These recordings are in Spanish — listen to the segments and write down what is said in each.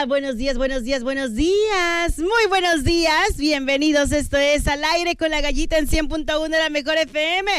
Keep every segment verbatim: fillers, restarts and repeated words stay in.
Buenos días, buenos días, buenos días. Muy buenos días. Bienvenidos. Esto es Al Aire con la Gallita en cien punto uno de la Mejor F M.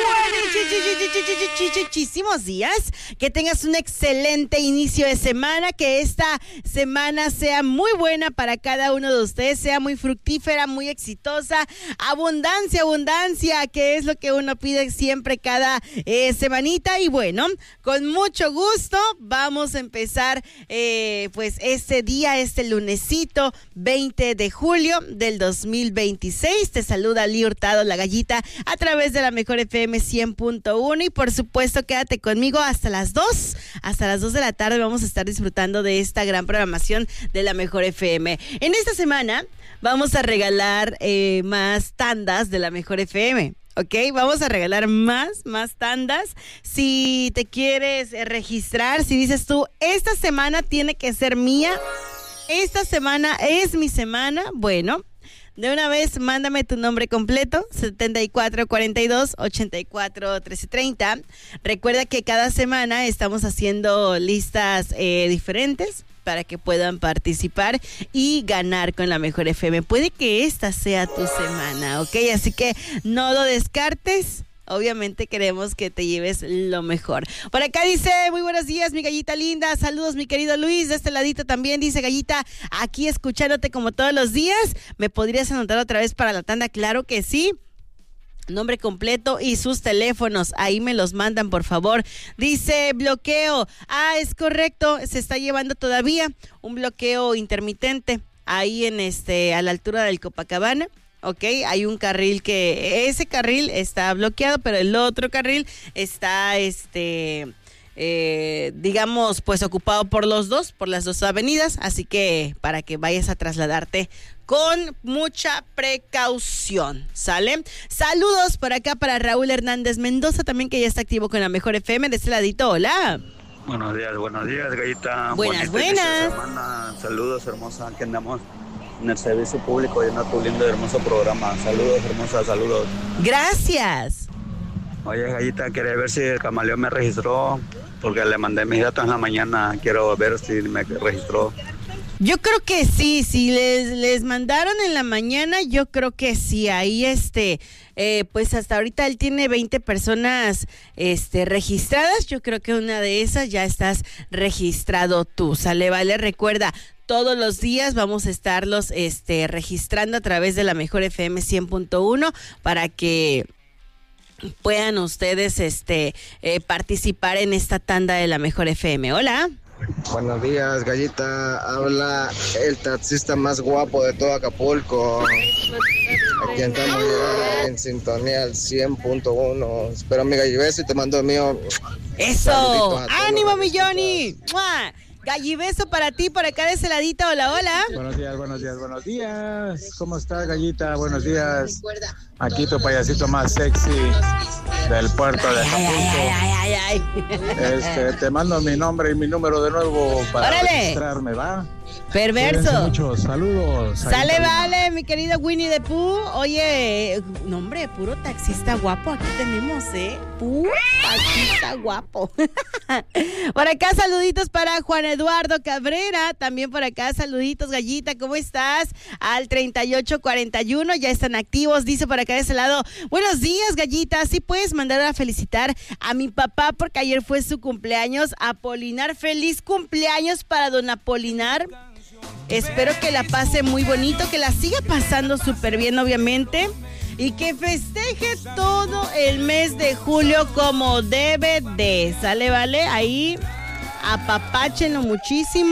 Muchísimos días. Que tengas un excelente inicio de semana. Que esta semana sea muy buena para cada uno de ustedes. Sea muy fructífera, muy exitosa. Abundancia, abundancia, que es lo que uno pide siempre cada eh, semanita. Y bueno, con mucho gusto vamos a empezar eh, pues este día, este lunesito veinte de julio del dos mil veintiséis. Te saluda Lee Hurtado, la Gallita, a través de la Mejor F M cien punto uno. Y por supuesto, quédate conmigo hasta las dos. Hasta las dos de la tarde vamos a estar disfrutando de esta gran programación de la Mejor F M. En esta semana vamos a regalar eh, más tandas de la Mejor F M. Ok, vamos a regalar más, más tandas. Si te quieres eh, registrar, si dices tú, esta semana tiene que ser mía, esta semana es mi semana, bueno, de una vez mándame tu nombre completo, setenta y cuatro cuarenta y dos ochenta y cuatro trece treinta. Recuerda que cada semana estamos haciendo listas eh, diferentes para que puedan participar y ganar con la Mejor F M. Puede que esta sea tu semana, ¿ok? Así que no lo descartes. Obviamente queremos que te lleves lo mejor. Por acá dice, muy buenos días, mi Gallita linda. Saludos, mi querido Luis. De este ladito también dice, Gallita, aquí escuchándote como todos los días. ¿Me podrías anotar otra vez para la tanda? Claro que sí. Nombre completo y sus teléfonos, ahí me los mandan, por favor. Dice bloqueo. Ah, es correcto, se está llevando todavía un bloqueo intermitente ahí en este, a la altura del Copacabana. Ok, hay un carril que, ese carril está bloqueado, pero el otro carril está, este, eh, digamos, pues ocupado por los dos, por las dos avenidas, así que para que vayas a trasladarte con mucha precaución, ¿sale? Saludos por acá para Raúl Hernández Mendoza, también que ya está activo con la Mejor F M, de este ladito, hola. Buenos días, buenos días, Gallita. Buenas, buenas. Saludos, hermosa, que andamos en el servicio público y en tu lindo y hermoso programa. Saludos, hermosa, saludos. Gracias. Oye, Gallita, quería ver si el camaleón me registró, porque le mandé mis datos en la mañana. Quiero ver si me registró. Yo creo que sí, si les, les mandaron en la mañana, yo creo que sí, ahí este, eh, pues hasta ahorita él tiene veinte personas este, registradas, yo creo que una de esas ya estás registrado tú, ¿sale? Vale, recuerda, todos los días vamos a estarlos este, registrando a través de la Mejor F M cien punto uno para que puedan ustedes este, eh, participar en esta tanda de la Mejor F M. Hola. Buenos días, Gallita. Habla el taxista más guapo de todo Acapulco. Aquí estamos en sintonía al cien punto uno. Espero mi gallibeso y te mando el mío. ¡Eso! ¡Ánimo, mi Johnny! ¡Mua! Gallibeso para ti, por acá de ese ladito. Hola, hola. Buenos días, buenos días, buenos días. ¿Cómo estás, Gallita? Buenos días. Aquí tu payasito más sexy del puerto de Acapulco. Ay, ay, ay, ay. Este, te mando mi nombre y mi número de nuevo para ¡Órale! registrarme, ¿va? Perverso. Muchos saludos. Sale, ahí vale, mi querido Winnie the Pooh. Oye, nombre, puro taxista guapo aquí tenemos, ¿eh? Puro taxista guapo. Por acá saluditos para Juan Eduardo Cabrera. También por acá saluditos, Gallita, ¿cómo estás? Al treinta y ocho cuarenta y uno, ya están activos. Dice por acá de ese lado, buenos días, Gallita. Sí puedes mandar a felicitar a mi papá porque ayer fue su cumpleaños. Apolinar, feliz cumpleaños para don Apolinar. Espero que la pase muy bonito, que la siga pasando súper bien, obviamente, y que festeje todo el mes de julio como debe de. ¿Sale, vale? Ahí apapáchenlo muchísimo.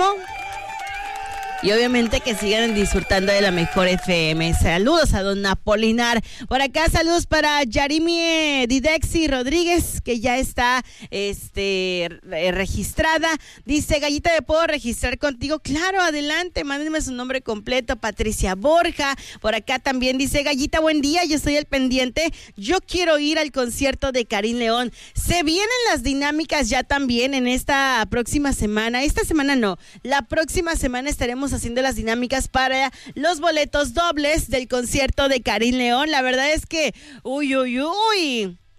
Y obviamente que sigan disfrutando de la Mejor F M. Saludos a don Apolinar. Por acá saludos para Yarimie Didexi Rodríguez, que ya está este, registrada. Dice, Gallita, ¿me puedo registrar contigo? Claro, adelante, mándenme su nombre completo. Patricia Borja. Por acá también dice, Gallita, buen día, yo estoy al pendiente. Yo quiero ir al concierto de Karim León. Se vienen las dinámicas ya también en esta próxima semana. Esta semana no, la próxima semana estaremos haciendo las dinámicas para los boletos dobles del concierto de Karim León. La verdad es que, uy, uy, uy,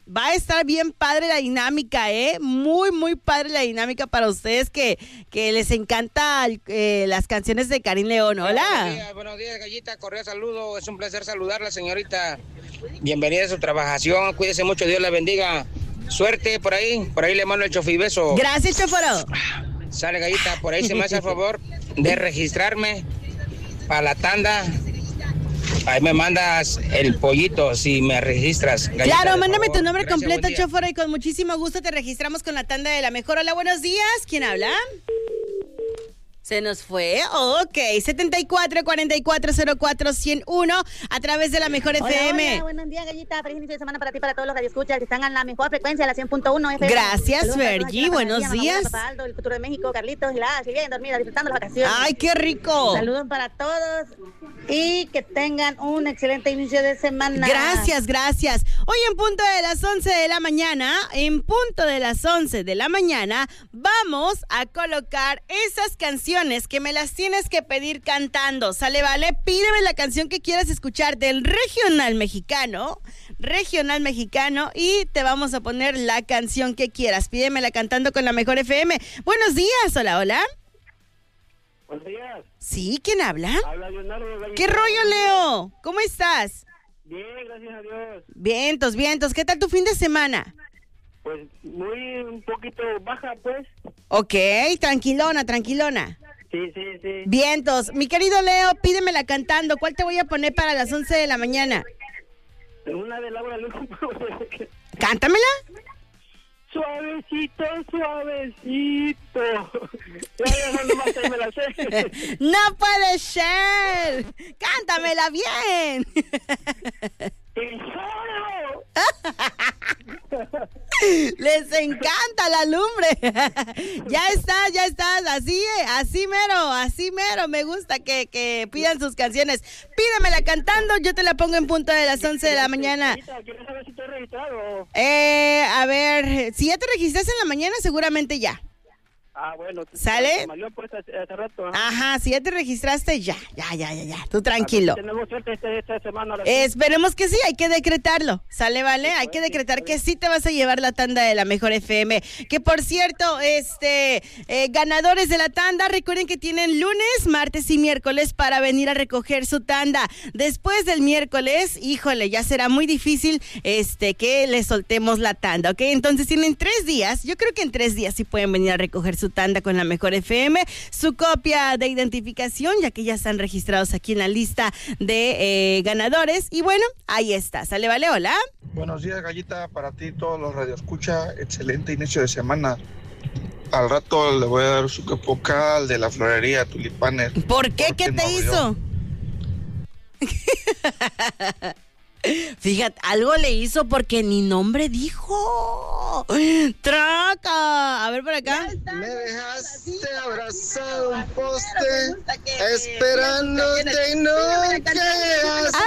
Va a estar bien padre la dinámica, ¿eh? Muy, muy padre la dinámica para ustedes que, que les encanta eh, las canciones de Karim León. Hola. Buenos días, buenos días, Gallita. Cordial saludo. Es un placer saludarla, señorita. Bienvenida a su trabajación. Cuídese mucho. Dios la bendiga. Suerte por ahí. Por ahí le mando el chofibeso. Gracias, Choforo. Sale, Gallita. Por ahí se me hace el favor de registrarme para la tanda. Ahí me mandas el pollito si me registras, Gallita. Claro, mándame tu nombre Gracias, completo, buen día. Choforo, y con muchísimo gusto te registramos con la tanda de la mejor. Hola, buenos días. ¿Quién habla? Se nos fue. Ok, setenta y cuatro, cuarenta y cuatro, cero cuatro, ciento uno a través de la mejor Hola, F M. Hola, buenos días, Gallita. Feliz inicio de semana para ti, para todos los radioescuchas que están en la mejor frecuencia, la cien punto uno F M. Gracias, Saludos para todos Fergie. aquí en la Buenos panadería, días. Mamá, Papá Aldo, el futuro de México, Carlitos y la Silvia, dormida, disfrutando las vacaciones. ¡Ay, qué rico! Saludos para todos y que tengan un excelente inicio de semana. Gracias, gracias. Hoy en punto de las once de la mañana, en punto de las once de la mañana, vamos a colocar esas canciones que me las tienes que pedir cantando. ¿Sale, vale? Pídeme la canción que quieras escuchar del regional mexicano, regional mexicano, y te vamos a poner la canción que quieras. Pídemela cantando con la mejor F M. Buenos días, hola, hola. Buenos días. ¿Sí? ¿Quién habla? Habla Leonardo. ¿Qué rollo, Leo? ¿Cómo estás? Bien, gracias a Dios. Vientos, vientos. ¿Qué tal tu fin de semana? Pues muy un poquito baja, pues. Ok, tranquilona, tranquilona. Sí, sí, sí. Vientos. Mi querido Leo, pídemela cantando. ¿Cuál te voy a poner para las once de la mañana? Una de Laura Lujo. Cántamela. Suavecito, suavecito. Ya, ya, no más, ahí me la sé. No puede ser. Cántamela bien. ¡Tesoro! Les encanta la lumbre. Ya estás, ya estás. Así, así mero, así mero. Me gusta que, que pidan sus canciones. Pídemela cantando. Yo te la pongo en punto de las once de la mañana. ¿Quieres saber si estoy registrado? Eh, a ver, si ya te registraste en la mañana, seguramente ya. Ah, bueno. ¿Sale? Salió pues hace, hace rato. Ajá. Ajá, si ya te registraste, ya, ya, ya, ya, ya. Tú tranquilo. Tenemos suerte esta, esta semana. ahora sí. Eh, esperemos que sí, hay que decretarlo. ¿Sale, vale? Hay que decretar que sí te vas a llevar la tanda de la mejor F M. Que por cierto, este, eh, ganadores de la tanda, recuerden que tienen lunes, martes y miércoles para venir a recoger su tanda. Después del miércoles, híjole, ya será muy difícil este, que les soltemos la tanda, ¿ok? Entonces tienen tres días, yo creo que en tres días sí pueden venir a recoger su tanda con la mejor F M, su copia de identificación, ya que ya están registrados aquí en la lista de eh, ganadores. Y bueno, ahí está. ¿Sale, vale? Hola. Buenos días, Gallita, para ti, todos los radioescucha. Excelente inicio de semana. Al rato le voy a dar su vocal de la florería Tulipanes. ¿Por qué? ¿Qué te hizo? Fíjate, algo le hizo porque ni nombre dijo. ¡Traca! A ver por acá. Me dejaste abrazado un poste, esperándote y no llegaste.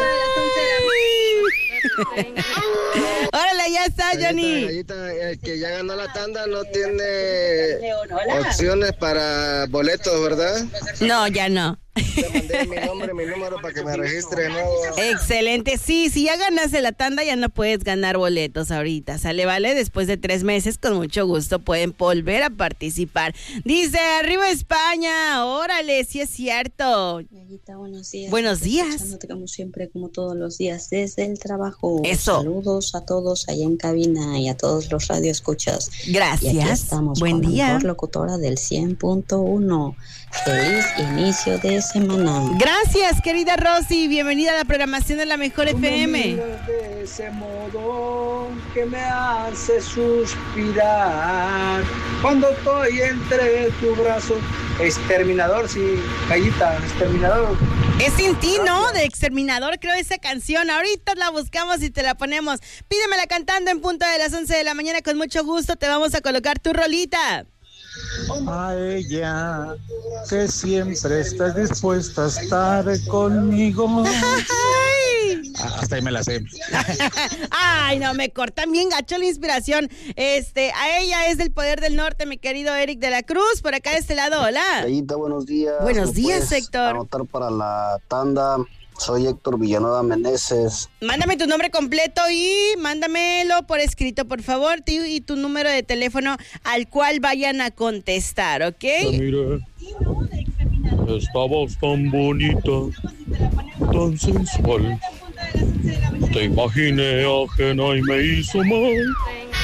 Órale, ya está, Johnny. Gallita, el que ya ganó la tanda no tiene opciones para boletos, ¿verdad? No, ya no. Te mandé mi nombre, mi número para que me registre de nuevo. Excelente, sí, si ya ganaste la tanda ya no puedes ganar boletos ahorita, ¿sale, vale? Después de tres meses, con mucho gusto pueden volver a participar. Dice, arriba España, órale, sí es cierto. Gallita, buenos días. Buenos días. Escuchándote como siempre, como todos los días, desde el trabajo. Eso. Saludos a todos allá en cabina y a todos los radioescuchas. Gracias. Y aquí estamos Buen con día. la mejor locutora del cien punto uno. Feliz inicio de semana. Gracias, querida Rosy. Bienvenida a la programación de la mejor F M. De ese modo que me hace suspirar cuando estoy entre tu brazo. Exterminador, sí, Gallita, Exterminador. Es sin ti, ¿no? De Exterminador, creo, esa canción. Ahorita la buscamos y te la ponemos. Pídemela cantando en punto de las once de la mañana. Con mucho gusto te vamos a colocar tu rolita. A ella, que siempre estás dispuesta a estar conmigo. Ay. Ah, hasta ahí me la sé. Ay, no, me cortan bien gacho la inspiración. Este, a ella es del Poder del Norte, mi querido Eric de la Cruz. Por acá de este lado, hola. Gallita, buenos días. Buenos días, ¿Puedes Héctor. anotar para la tanda Soy Héctor Villanueva Meneses. Mándame tu nombre completo y mándamelo por escrito, por favor, tío, y tu número de teléfono al cual vayan a contestar, ¿ok? Mira, estabas tan bonita, tan sensual. Te imaginé ajena y me hizo mal.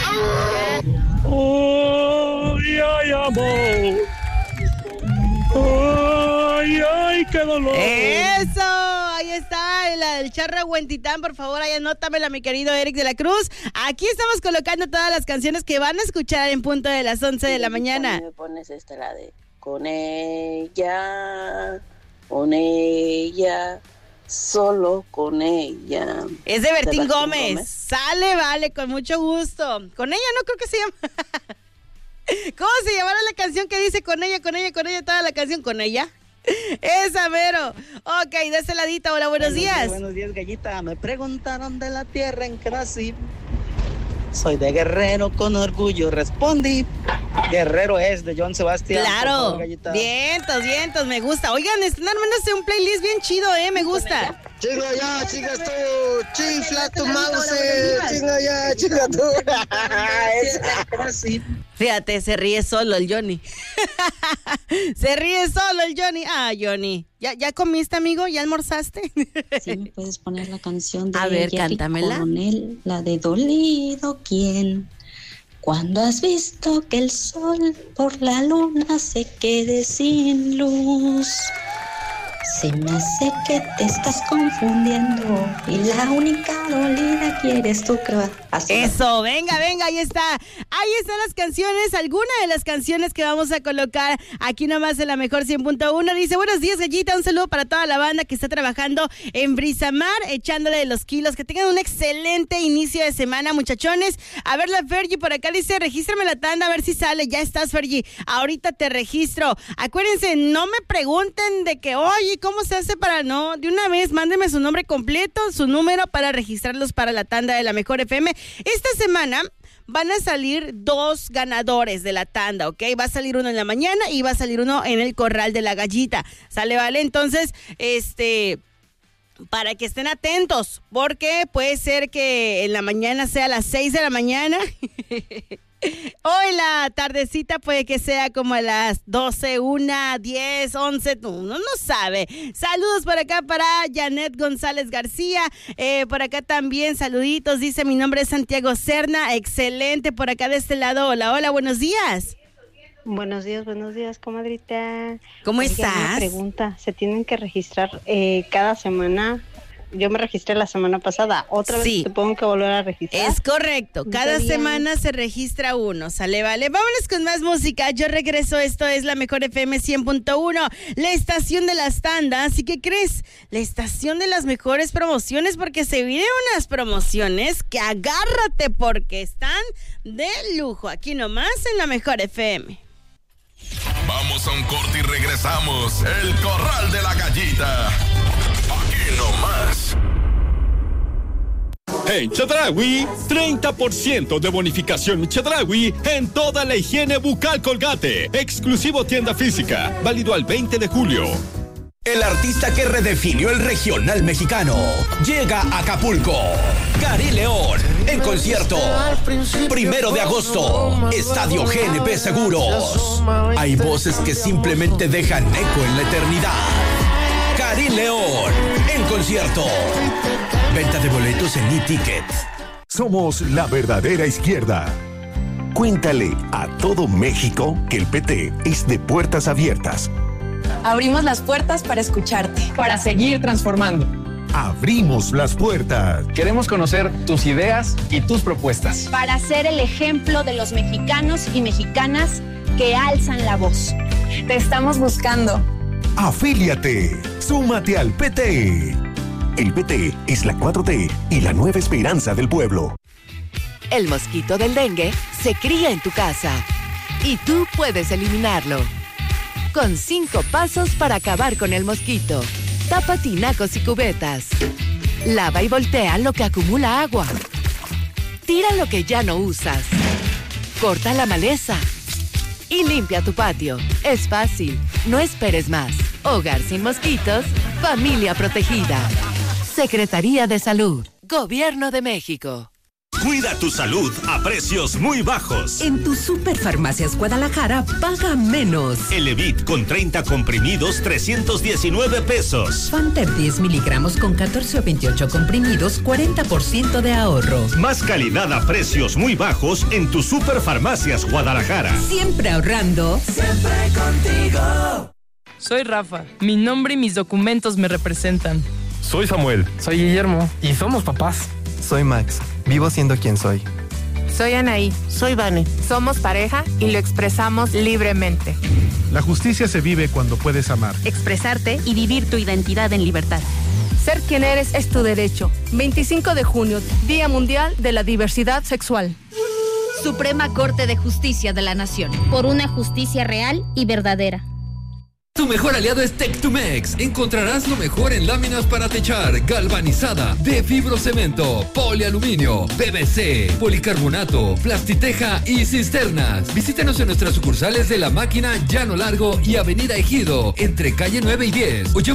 Ay, ay, amor. Ay, ay, qué dolor. Eso, ahí está, la del Charra Huentitán, por favor, ahí anótamela, mi querido Eric de la Cruz. Aquí estamos colocando todas las canciones que van a escuchar en punto de las once de la mañana. Me pones esta, la de con ella, con ella, solo con ella. Es de Bertín, Bertín Gómez. Gómez. Sale, vale, con mucho gusto. Con ella no creo que se llama. ¿Cómo se llamará la canción que dice con ella, con ella, con ella, toda la canción con ella? Esa, mero. Ok, de ese ladito, hola, buenos, buenos días. días. Buenos días, gallita. Me preguntaron de la tierra en que nací. Soy de Guerrero, con orgullo respondí. Guerrero es de John Sebastián. Claro, vientos, vientos, me gusta. Oigan, están armándose un playlist bien chido, eh, me gusta. Chinga ya, chingas tú, chifla tu mouse, chinga ya, chinga tú. Fíjate, se ríe solo el Johnny. Se ríe solo el Johnny. Ah, Johnny. ¿Ya, ya comiste, amigo? ¿Ya almorzaste? Sí, me puedes poner la canción de A ver, Jerry cántamela. Coronel, la de Dolido quién. Cuando has visto que el sol por la luna se quede sin luz. Se me hace que te estás confundiendo y la única dolida que eres tú, creo. Así. Eso, venga, venga, ahí está. Ahí están las canciones, algunas de las canciones que vamos a colocar aquí nomás en la mejor cien punto uno. Dice, buenos días, gallita, un saludo para toda la banda que está trabajando en Brisamar, echándole de los kilos. Que tengan un excelente inicio de semana, muchachones. A ver, la Fergie por acá dice, regístrame la tanda, a ver si sale. Ya estás, Fergie, ahorita te registro. Acuérdense, no me pregunten de que, oye, ¿cómo se hace para no? De una vez, mándeme su nombre completo, su número para registrarlos para la tanda de la mejor F M. Esta semana van a salir dos ganadores de la tanda, ¿ok? Va a salir uno en la mañana y va a salir uno en el corral de la gallita. ¿Sale, vale? Entonces, este... para que estén atentos, porque puede ser que en la mañana sea a las seis de la mañana. Hoy la tardecita puede que sea como a las doce, una, diez, once, uno no sabe. Saludos por acá para Janet González García, eh, por acá también saluditos, dice mi nombre es Santiago Serna, excelente por acá de este lado, hola, hola, buenos días. Buenos días, buenos días, comadrita. ¿Cómo Oiga, estás? Una pregunta, ¿se tienen que registrar eh, cada semana? Yo me registré la semana pasada, ¿otra sí. vez tengo que volver a registrar? Es correcto, cada semana se registra uno, ¿sale, vale? Vámonos con más música, yo regreso, esto es la mejor F M cien punto uno, la estación de las tandas, ¿y qué crees? La estación de las mejores promociones, porque se vienen unas promociones que agárrate porque están de lujo, aquí nomás en la mejor F M. Vamos a un corte y regresamos, el corral de la gallita. Aquí nomás. En Chedraui, treinta por ciento de bonificación Chedraui en toda la higiene bucal Colgate. Exclusivo tienda física, válido al veinte de julio. El artista que redefinió el regional mexicano llega a Acapulco. Karim León, en concierto. Primero de agosto, Estadio G N P Seguros. Hay voces que simplemente dejan eco en la eternidad. Karim León, en concierto. Venta de boletos en e-ticket. Somos la verdadera izquierda. Cuéntale a todo México que el P T es de puertas abiertas. Abrimos las puertas para escucharte, para seguir transformando. Abrimos las puertas. Queremos conocer tus ideas y tus propuestas. Para ser el ejemplo de los mexicanos y mexicanas que alzan la voz. Te estamos buscando. Afíliate. Súmate al P T. El P T es la cuatro T y la nueva esperanza del pueblo. El mosquito del dengue se cría en tu casa y tú puedes eliminarlo. Con cinco pasos para acabar con el mosquito. Tapa tinacos y cubetas. Lava y voltea lo que acumula agua. Tira lo que ya no usas. Corta la maleza. Y limpia tu patio. Es fácil. No esperes más. Hogar sin mosquitos Familia protegida. Secretaría de Salud. Gobierno de México. Cuida tu salud a precios muy bajos. En tu Superfarmacias Guadalajara paga menos. Elevit con treinta comprimidos, trescientos diecinueve pesos. Fanter diez miligramos con catorce o veintiocho comprimidos, cuarenta por ciento de ahorro. Más calidad a precios muy bajos en tu Superfarmacias Guadalajara. Siempre ahorrando. Siempre contigo. Soy Rafa. Mi nombre y mis documentos me representan. Soy Samuel. Soy Guillermo. Y somos papás. Soy Max. Vivo siendo quien soy. Soy Anaí. Soy Vane. Somos pareja y lo expresamos libremente. La justicia se vive cuando puedes amar, expresarte y vivir tu identidad en libertad. Ser quien eres es tu derecho. veinticinco de junio, Día Mundial de la Diversidad Sexual. Suprema Corte de Justicia de la Nación. Por una justicia real y verdadera. Tu mejor aliado es Tectumex. Encontrarás lo mejor en láminas para techar, galvanizada, de fibrocemento, polialuminio, P V C, policarbonato, plastiteja y cisternas. Visítanos en nuestras sucursales de La Máquina, Llano Largo y Avenida Ejido, entre calle nueve y diez. O